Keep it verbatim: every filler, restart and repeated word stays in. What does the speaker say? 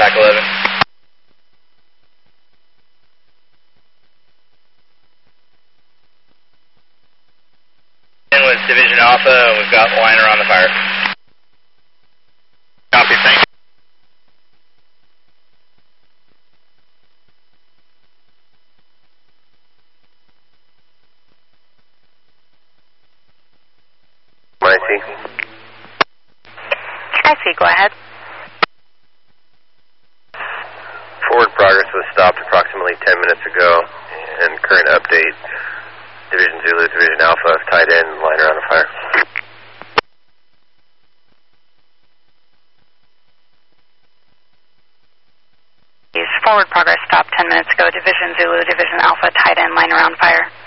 Pac eleven. In with Division Alpha, and we've got liner on the fire. Copy, thank you. I C. I C, go ahead. Forward progress was stopped approximately ten minutes ago, and current update, Division Zulu, Division Alpha, tied in, liner on the fire. Forward progress stopped ten minutes ago, Division Zulu, Division Alpha, tied in, liner on fire.